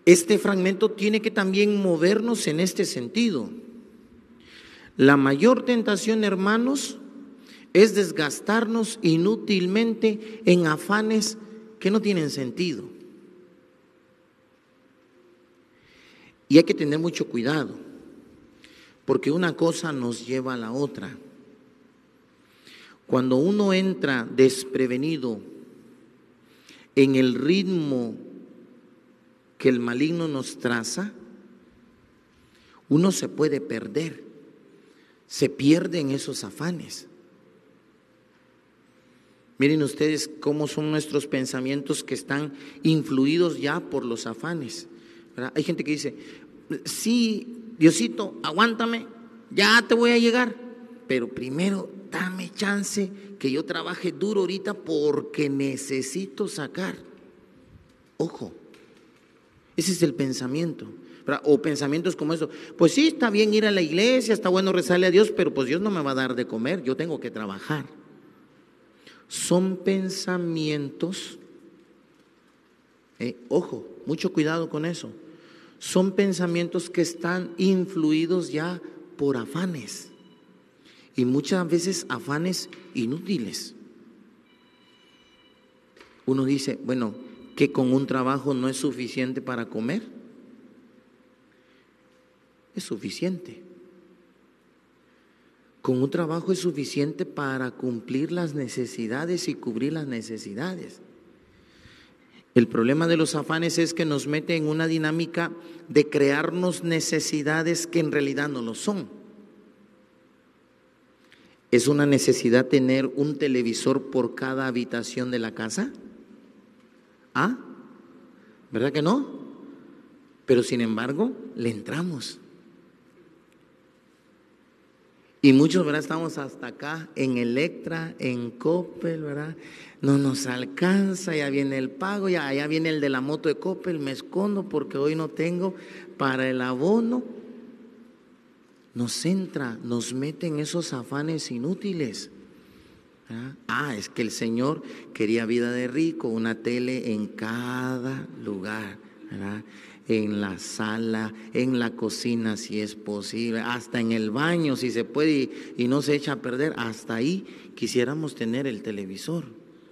Este fragmento tiene que también movernos en este sentido. La mayor tentación, hermanos, es desgastarnos inútilmente en afanes que no tienen sentido. Y hay que tener mucho cuidado, porque una cosa nos lleva a la otra. Cuando uno entra desprevenido en el ritmo que el maligno nos traza, uno se puede perder, se pierde en esos afanes. Miren ustedes cómo son nuestros pensamientos que están influidos ya por los afanes, ¿verdad? Hay gente que dice, sí, Diosito, aguántame, ya te voy a llegar, pero primero dame chance que yo trabaje duro ahorita porque necesito sacar. Ojo, ese es el pensamiento, ¿verdad? O pensamientos como eso, pues sí, está bien ir a la iglesia, está bueno rezarle a Dios, pero pues Dios no me va a dar de comer, yo tengo que trabajar. Son pensamientos, ojo, mucho cuidado con eso. Son pensamientos que están influidos ya por afanes, y muchas veces afanes inútiles. Uno dice, bueno, que con un trabajo no es suficiente para comer. Es suficiente. Con un trabajo es suficiente para cumplir las necesidades y cubrir las necesidades. El problema de los afanes es que nos mete en una dinámica de crearnos necesidades que en realidad no lo son. ¿Es una necesidad tener un televisor por cada habitación de la casa? ¿Ah? ¿Verdad que no? Pero sin embargo, le entramos. Y muchos, ¿verdad? Estamos hasta acá en Electra, en Coppel, ¿verdad? No nos alcanza, ya viene el pago, ya viene el de la moto de Coppel, me escondo porque hoy no tengo para el abono. Nos entra, nos mete en esos afanes inútiles, ¿verdad? Es que el Señor quería vida de rico, una tele en cada lugar, ¿verdad? En la sala, en la cocina si es posible, hasta en el baño si se puede y no se echa a perder, hasta ahí quisiéramos tener el televisor.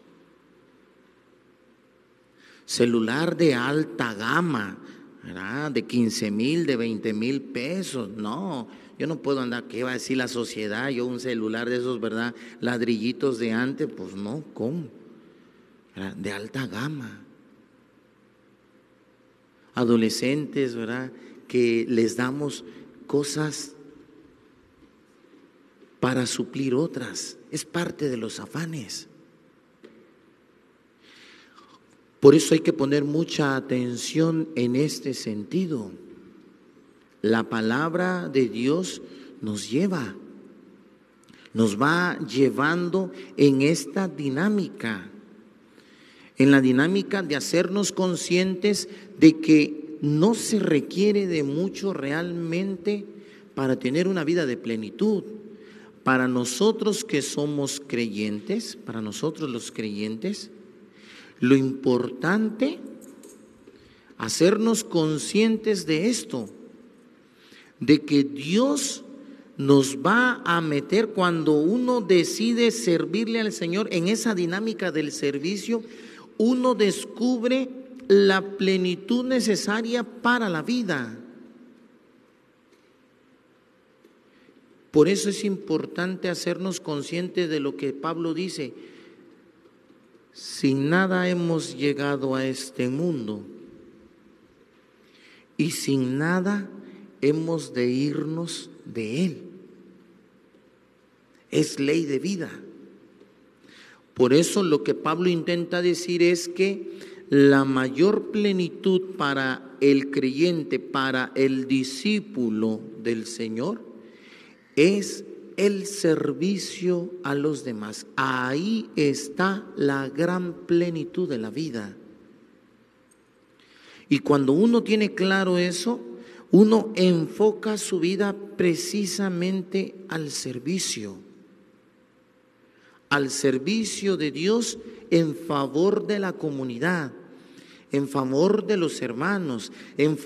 Celular de alta gama, ¿verdad? De 15,000, de 20,000 pesos, no, yo no puedo andar, ¿qué va a decir la sociedad? Yo un celular de esos, ¿verdad? Ladrillitos de antes, pues no, ¿cómo? ¿Verdad? De alta gama. Adolescentes, ¿verdad? Que les damos cosas para suplir otras. Es parte de los afanes. Por eso hay que poner mucha atención en este sentido. La palabra de Dios nos lleva, nos va llevando en esta dinámica. En la dinámica de hacernos conscientes de que no se requiere de mucho realmente para tener una vida de plenitud. Para nosotros que somos creyentes, para nosotros los creyentes, lo importante, hacernos conscientes de esto, de que Dios nos va a meter cuando uno decide servirle al Señor en esa dinámica del servicio. Uno descubre la plenitud necesaria para la vida. Por eso es importante hacernos conscientes de lo que Pablo dice: sin nada hemos llegado a este mundo y sin nada hemos de irnos de él. Es ley de vida. Por eso lo que Pablo intenta decir es que la mayor plenitud para el creyente, para el discípulo del Señor, es el servicio a los demás. Ahí está la gran plenitud de la vida. Y cuando uno tiene claro eso, uno enfoca su vida precisamente al servicio de Dios en favor de la comunidad, en favor de los hermanos, en